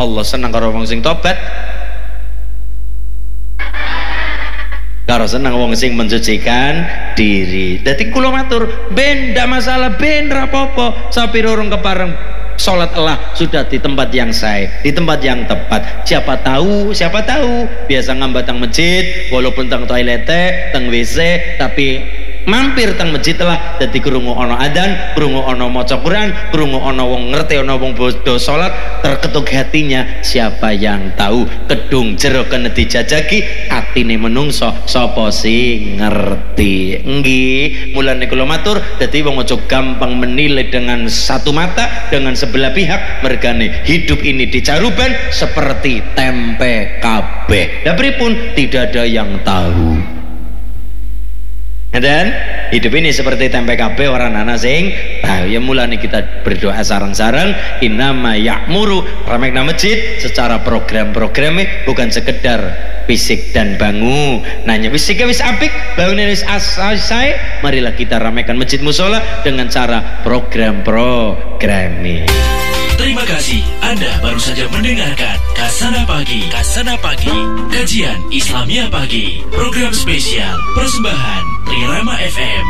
Allah seneng karo wong sing tobat, karo seneng wong sing mensucikan diri. Dadi kula matur, ben ndak masalah, ben rapopo sapir urung kepareng salat Allah sudah di tempat yang saya, di tempat yang tepat. Siapa tahu biasa ngambatang masjid walaupun teng toilet, teng WC, tapi mampir teng masjid lah dadi krungu ana adzan, krungu ana maca Quran, krungu ana wong ngerti ana wong bodho salat, terketuk hatinya. Siapa yang tahu kedung jero kena dijajaki atine menungso, sapa sing ngerti. Nggih, mulane kula matur dadi wong aja gampang menilai dengan satu mata, dengan sebelah pihak. Mergane hidup ini dicaruban seperti tempe kabeh. Lah pripun tidak ada yang tahu. Dan hidup ini seperti tempe kabeh orang ana sing tahu. Ya mulane kita berdoa sareng-sareng, innama ya'muru, ramekna masjid secara program-programnya bukan sekedar fisik dan bangu. Nanya fisiknya wis apik, bangunnya wis asai, marilah kita ramekan masjid musola dengan cara program-programnya. Terima kasih, Anda baru saja mendengarkan Kasana Pagi. Kasana Pagi, kajian Islamia Pagi, program spesial persembahan Trirama FM.